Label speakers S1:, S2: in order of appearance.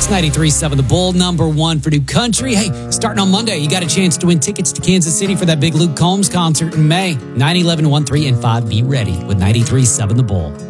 S1: 93.7 The Bull, number one for new country. Hey, starting on Monday, you got a chance to win tickets to Kansas City for that big Luke Combs concert in May. 9, 11, 1, 3, and 5. Be ready with 93.7 The Bull.